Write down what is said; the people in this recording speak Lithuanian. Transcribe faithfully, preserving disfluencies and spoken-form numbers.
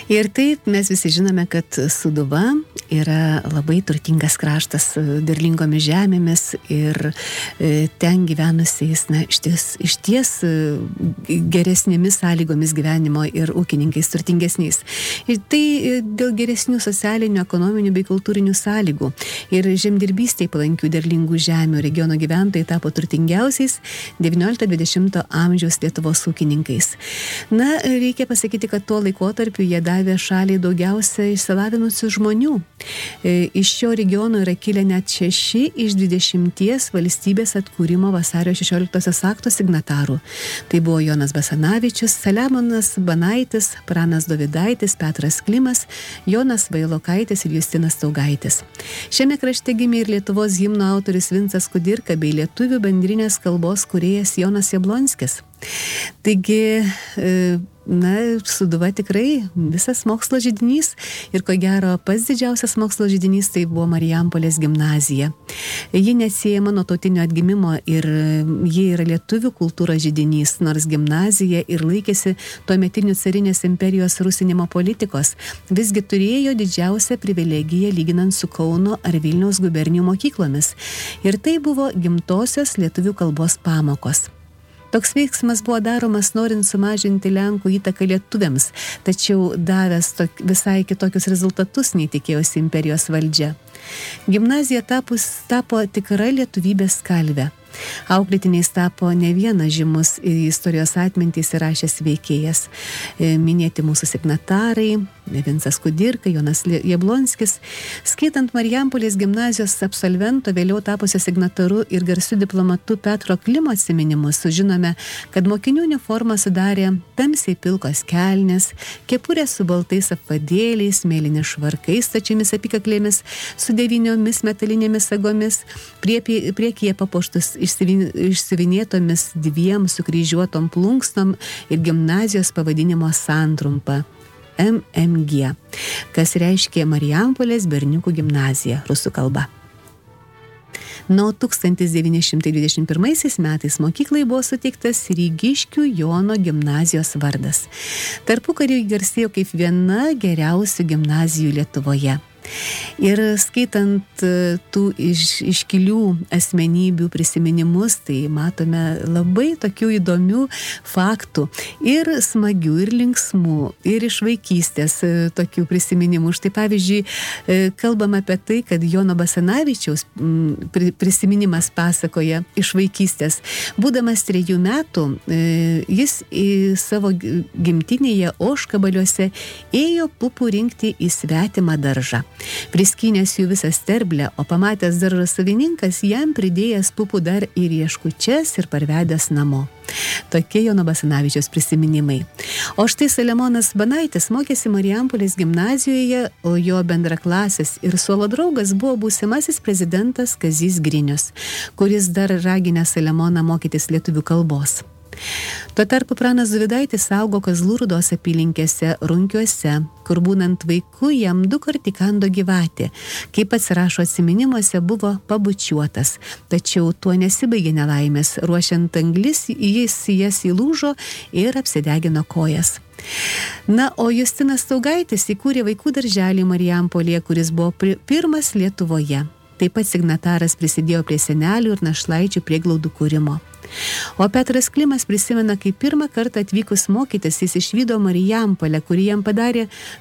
Ir taip mes visi žinome, kad Sūduva yra labai turtingas kraštas derlingomis žemėmis ir ten gyvenusiais, na, išties, išties geresnėmis sąlygomis gyvenimo ir ūkininkais turtingesniais. Ir tai dėl geresnių socialinių, ekonominių bei kultūrinių sąlygų. Ir žemdirbystėje palankių derlingų žemių regiono gyventojai tapo turtingiausiais devyniolikto dvidešimto amžiaus Lietuvos ūkininkais. Na, reikia pasakyti, kad tuo laikotarpiu jie davė šaliai daugiausia išsilavinusių žmonių. Iš šio regiono yra kilę net šeši iš dvidešimties valstybės atkūrimo vasario šešioliktosios akto signatarų. Tai buvo Jonas Basanavičius, Saliamonas Banaitis, Pranas Dovydaitis, Petras Klimas, Jonas Vailokaitis ir Justinas Taugaitis. Šiame krašte gimė ir Lietuvos himno autorius Vincas Kudirka bei lietuvių bendrinės kalbos kūrėjas Jonas Jablonskis. Taigi, na, Sūduva tikrai visas mokslo židinys ir ko gero pats didžiausias mokslo židinys tai buvo Marijampolės gimnazija. Ji neatsiejama nuo tautinio atgimimo ir ji yra lietuvių kultūros židinys, nors gimnazija ir laikėsi tuometinių carinės imperijos rusinimo politikos, visgi turėjo didžiausią privilegiją lyginant su Kauno ar Vilniaus gubernijų mokyklomis. Ir tai buvo gimtosios lietuvių kalbos pamokos. Toks veiksmas buvo daromas norint sumažinti Lenkų įtaką lietuviams, tačiau davęs tok, visai kitokius rezultatus nei tikėjosi imperijos valdžia. Gimnazija tapus, tapo tikra lietuvybės kalvė. Auklėtiniais tapo ne vienas žymus istorijos atmintį įsirašęs veikėjas. Minėti mūsų signatarai, Vincas Kudirka, Jonas Jablonskis. Skaitant Marijampolės gimnazijos absolvento, vėliau tapusio signataru ir garsiu diplomatu Petro Klimo atsiminimus, sužinome, kad mokinių uniformą sudarė tamsiai pilkos kelnės, kepurės su baltais apvadėliais, mėlyni švarkai stačiomis apykaklėmis, su devyniomis metalinėmis sagomis, priekyje papuoštus išsiuvinėtomis dviem sukryžiuotom plunksnom ir gimnazijos pavadinimo santrumpa M M G, kas reiškia Marijampolės berniukų gimnazija rusų kalba. Nuo tūkstantis devyni šimtai dvidešimt pirmaisiais metais mokyklai buvo suteiktas Rygiškių Jono gimnazijos vardas. Tarpukariu garsėjo kaip viena geriausių gimnazijų Lietuvoje. Ir skaitant tų iš, iškilių asmenybių prisiminimus, tai matome labai tokių įdomių faktų, ir smagių, ir linksmų, ir iš vaikystės tokių prisiminimų. Štai pavyzdžiui, kalbam apie tai, kad Jono Basanavičiaus prisiminimas pasakoja iš vaikystės. Būdamas trejų metų, jis į savo gimtinėje Oškabaliuose ėjo pupų rinkti į svetimą daržą. Priskynęs jų visą sterblę, o pamatęs daržo savininkas jam pridėjęs pupų dar ir rieškučias ir parvedęs namo. Tokie Jono Basanavičiaus prisiminimai. O štai Saliamonas Banaitis mokėsi Marijampolės gimnazijoje, o jo bendraklasis ir suolo draugas buvo būsimasis prezidentas Kazys Grinius, kuris dar raginę Saliamoną mokytis lietuvių kalbos. Tuo tarpu Pranas Dovydaitis augo Kazlų Rūdos apylinkėse Runkiuose, kur būnant vaiku jam du kart įkando gyvatė. Kaip pats rašo atsiminimuose, buvo pabučiuotas, tačiau tuo nesibaigė nelaimės. Ruošiant anglis, jis jas įlūžo ir apsidegino kojas. Na, o Justinas Taugaitis įkūrė vaikų darželį Marijampolėje, kuris buvo pirmas Lietuvoje. Taip pat signataras prisidėjo prie senelių ir našlaičių prieglaudų kūrimo. O Petras Klimas prisimena, kaip pirmą kartą atvykus mokytis, jis išvydo Marijampolę, kuri jam padarė